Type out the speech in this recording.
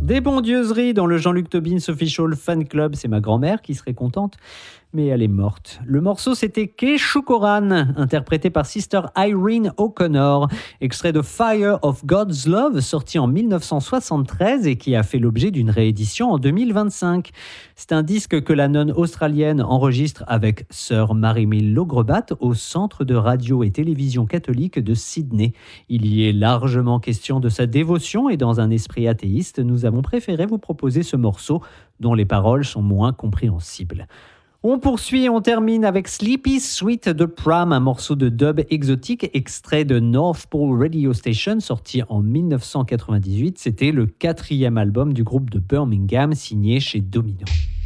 Des bondieuseries dans le Jean-Luc Tobin Official Fan Club, c'est ma grand-mère qui serait contente, mais elle est morte. Le morceau, c'était Keshukoran, interprété par Sister Irene O'Connor, extrait de Fire of God's Love, sorti en 1973 et qui a fait l'objet d'une réédition en 2025. C'est un disque que la nonne australienne enregistre avec Sœur Marie-Mille Logrebat au Centre de radio et télévision catholique de Sydney. Il y est largement question de sa dévotion et dans un esprit athéiste, nous avons préféré vous proposer ce morceau dont les paroles sont moins compréhensibles. On poursuit et on termine avec Sleepy Sweet de Pram, un morceau de dub exotique extrait de North Pole Radio Station sorti en 1998. C'était le 4e album du groupe de Birmingham signé chez Domino.